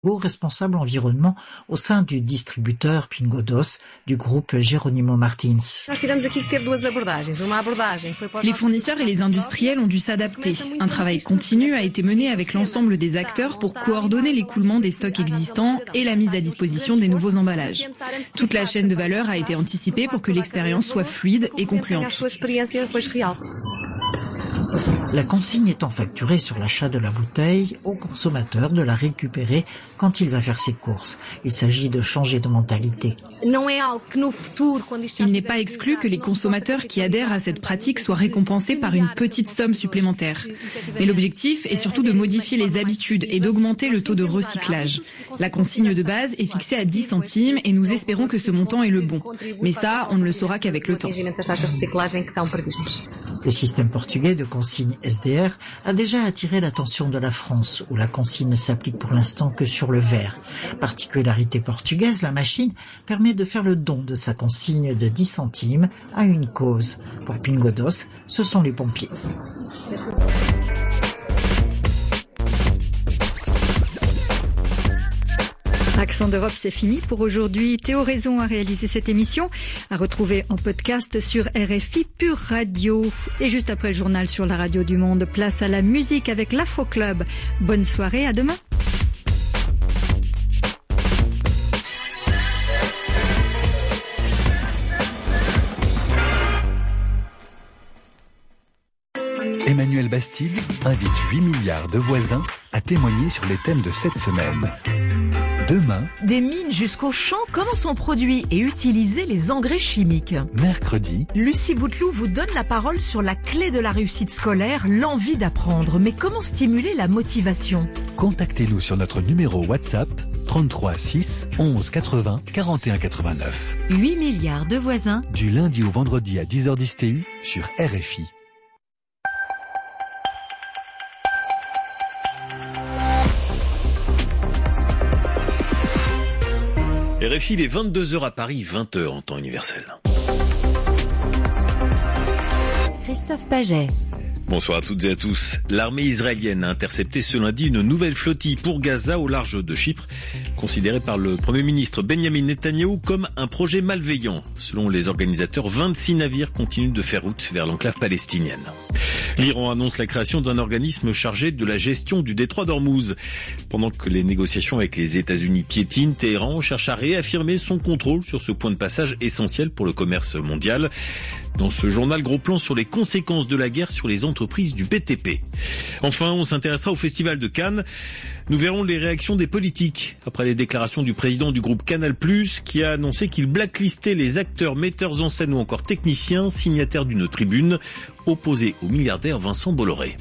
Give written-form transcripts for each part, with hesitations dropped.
responsable environnement au sein du distributeur Pingo Doce du groupe Jerónimo Martins. Les fournisseurs et les industriels ont dû s'adapter. Un travail continu a été mené avec l'ensemble des acteurs pour coordonner l'écoulement des stocks existants et la mise à disposition des nouveaux emballages. Toute la chaîne de valeur a été anticipée pour que l'expérience soit fluide et concluante. La consigne étant facturée sur l'achat de la bouteille, au consommateur de la récupérer quand il va faire ses courses. Il s'agit de changer de mentalité. Il n'est pas exclu que les consommateurs qui adhèrent à cette pratique soient récompensés par une petite somme supplémentaire. Mais l'objectif est surtout de modifier les habitudes et d'augmenter le taux de recyclage. La consigne de base est fixée à 10 centimes et nous espérons que ce montant est le bon. Mais ça, on ne le saura qu'avec le temps. Le système portugais de consigne SDR a déjà attiré l'attention de la France, où la consigne ne s'applique pour l'instant que sur le verre. Particularité portugaise, la machine permet de faire le don de sa consigne de 10 centimes à une cause. Pour Pingo Doce, ce sont les pompiers. Accent d'Europe, c'est fini pour aujourd'hui. Théo Raison a réalisé cette émission, à retrouver en podcast sur RFI Pure Radio. Et juste après le journal sur la radio du Monde, place à la musique avec l'Afro Club. Bonne soirée, à demain. Emmanuel Bastide invite 8 milliards de voisins à témoigner sur les thèmes de cette semaine. Demain, des mines jusqu'aux champs, comment sont produits et utilisés les engrais chimiques. Mercredi, Lucie Bouteloup vous donne la parole sur la clé de la réussite scolaire, l'envie d'apprendre. Mais comment stimuler la motivation? Contactez-nous sur notre numéro WhatsApp 33 6 11 80 41 89. 8 milliards de voisins. Du lundi au vendredi à 10h10 TU sur RFI. RFI, il est 22h à Paris, 20h en temps universel. Christophe Paget. Bonsoir à toutes et à tous. L'armée israélienne a intercepté ce lundi une nouvelle flottille pour Gaza au large de Chypre, considérée par le Premier ministre Benjamin Netanyahou comme un projet malveillant. Selon les organisateurs, 26 navires continuent de faire route vers l'enclave palestinienne. L'Iran annonce la création d'un organisme chargé de la gestion du détroit d'Ormuz. Pendant que les négociations avec les États-Unis piétinent, Téhéran cherche à réaffirmer son contrôle sur ce point de passage essentiel pour le commerce mondial. Dans ce journal, gros plan sur les conséquences de la guerre sur les entreprises du BTP. Enfin, on s'intéressera au Festival de Cannes. Nous verrons les réactions des politiques après les déclarations du président du groupe Canal+, qui a annoncé qu'il blacklistait les acteurs, metteurs en scène ou encore techniciens signataires d'une tribune opposée au milliardaire Vincent Bolloré.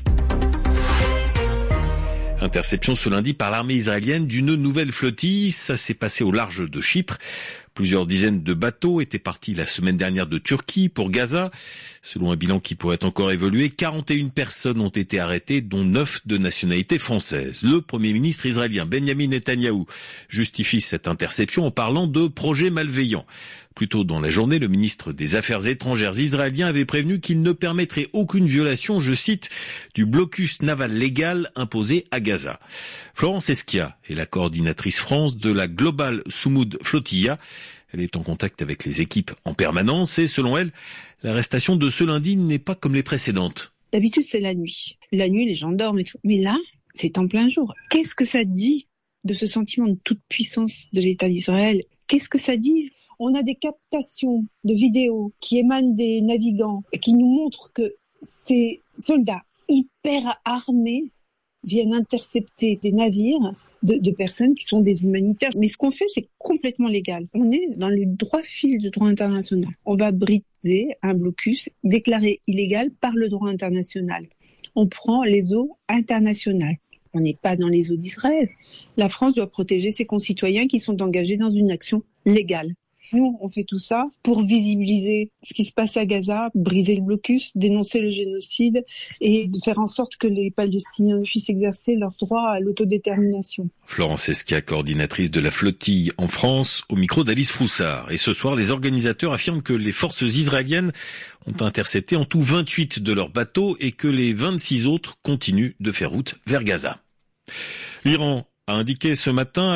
Interception ce lundi par l'armée israélienne d'une nouvelle flottille. Ça s'est passé au large de Chypre. Plusieurs dizaines de bateaux étaient partis la semaine dernière de Turquie pour Gaza. Selon un bilan qui pourrait encore évoluer, 41 personnes ont été arrêtées, dont 9 de nationalité française. Le Premier ministre israélien Benjamin Netanyahou justifie cette interception en parlant de projet malveillant. Plus tôt dans la journée, le ministre des Affaires étrangères israélien avait prévenu qu'il ne permettrait aucune violation, je cite, du blocus naval légal imposé à Gaza. Florence Esquia est la coordinatrice France de la Global Sumud Flotilla. Elle est en contact avec les équipes en permanence et selon elle, l'arrestation de ce lundi n'est pas comme les précédentes. D'habitude, c'est la nuit. La nuit, les gens dorment et tout. Mais là, c'est en plein jour. Qu'est-ce que ça dit de ce sentiment de toute puissance de l'État d'Israël? Qu'est-ce que ça dit? On a des captations de vidéos qui émanent des navigants et qui nous montrent que ces soldats hyper armés viennent intercepter des navires de personnes qui sont des humanitaires. Mais ce qu'on fait, c'est complètement légal. On est dans le droit fil du droit international. On va briser un blocus déclaré illégal par le droit international. On prend les eaux internationales. On n'est pas dans les eaux d'Israël. La France doit protéger ses concitoyens qui sont engagés dans une action légale. Nous, on fait tout ça pour visibiliser ce qui se passe à Gaza, briser le blocus, dénoncer le génocide et faire en sorte que les Palestiniens puissent exercer leur droit à l'autodétermination. Florence Esquia, coordinatrice de la flottille en France, au micro d'Alice Froussard. Et ce soir, les organisateurs affirment que les forces israéliennes ont intercepté en tout 28 de leurs bateaux et que les 26 autres continuent de faire route vers Gaza. L'Iran a indiqué ce matin